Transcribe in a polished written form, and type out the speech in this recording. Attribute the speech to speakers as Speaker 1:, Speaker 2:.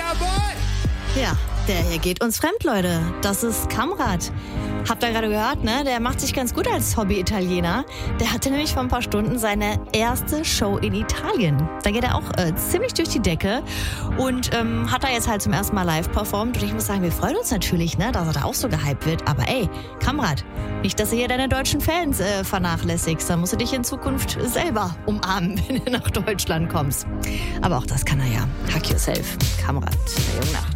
Speaker 1: Ja, der hier geht uns fremd, Leute. Das ist Kamrat. Habt ihr gerade gehört, ne? Der macht sich ganz gut als Hobby-Italiener. Der hatte nämlich vor ein paar Stunden seine erste Show in Italien. Da geht er auch ziemlich durch die Decke und hat da jetzt halt zum ersten Mal live performt. Und ich muss sagen, wir freuen uns natürlich, ne, dass er da auch so gehypt wird. Aber ey, Kamrat, nicht, dass du hier deine deutschen Fans vernachlässigst. Da musst du dich in Zukunft selber umarmen, wenn du nach Deutschland kommst. Aber auch das kann er ja. Hack yourself. Kamrat, der Jungnacht.